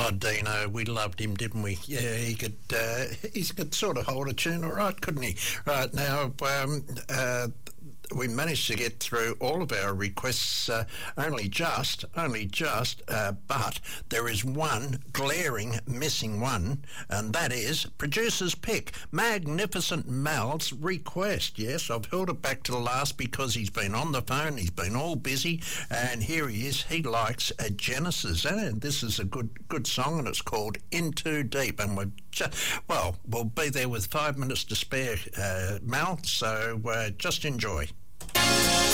Oh, Dino, we loved him, didn't we? Yeah, he could sort of hold a tune all right, couldn't he? Right, now, we managed to get through all of our requests, only just, but there is one glaring missing one, and that is producer's pick, Magnificent Mal's request. Yes, I've held it back to the last because he's been on the phone, he's been all busy, and here he is. He likes a Genesis, and this is a good song, and it's called In Too Deep, and we'll be there with 5 minutes to spare, Mal, so just enjoy.